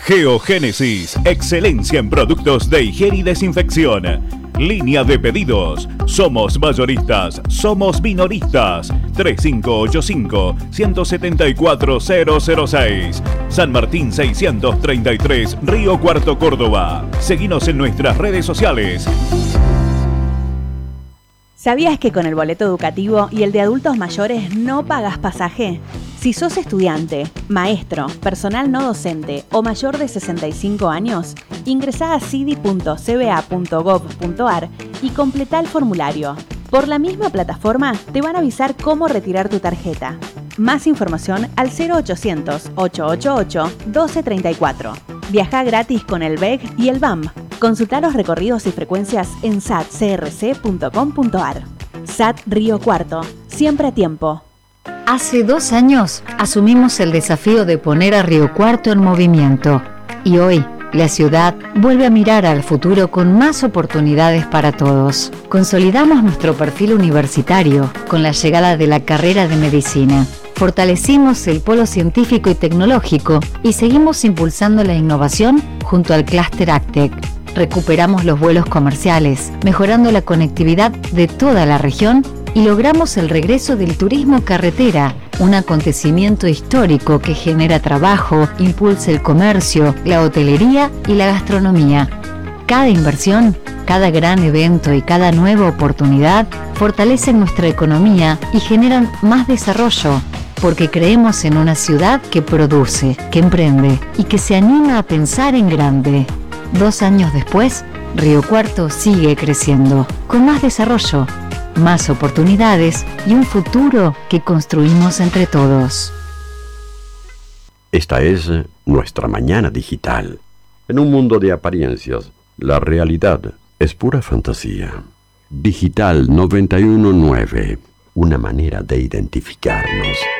Geogénesis, excelencia en productos de higiene y desinfección. Línea de pedidos. Somos mayoristas, somos minoristas. 3585-174006. San Martín 633, Río Cuarto, Córdoba. Seguinos en nuestras redes sociales. ¿Sabías que con el boleto educativo y el de adultos mayores no pagas pasaje? Si sos estudiante, maestro, personal no docente o mayor de 65 años, ingresá a cidi.cba.gov.ar y completá el formulario. Por la misma plataforma te van a avisar cómo retirar tu tarjeta. Más información al 0800-888-1234. Viajá gratis con el BEG y el BAM. Consultá los recorridos y frecuencias en satcrc.com.ar. SAT Río Cuarto, siempre a tiempo. Hace 2 años asumimos el desafío de poner a Río Cuarto en movimiento y hoy la ciudad vuelve a mirar al futuro con más oportunidades para todos. Consolidamos nuestro perfil universitario con la llegada de la carrera de medicina. Fortalecimos el polo científico y tecnológico y seguimos impulsando la innovación junto al clúster AgTech. Recuperamos los vuelos comerciales, mejorando la conectividad de toda la región y logramos el regreso del turismo carretera, un acontecimiento histórico que genera trabajo, impulsa el comercio, la hotelería y la gastronomía. Cada inversión, cada gran evento y cada nueva oportunidad fortalecen nuestra economía y generan más desarrollo, porque creemos en una ciudad que produce, que emprende y que se anima a pensar en grande. 2 años después, Río Cuarto sigue creciendo, con más desarrollo, más oportunidades y un futuro que construimos entre todos. Esta es nuestra mañana digital. En un mundo de apariencias, la realidad es pura fantasía. Digital 919, una manera de identificarnos.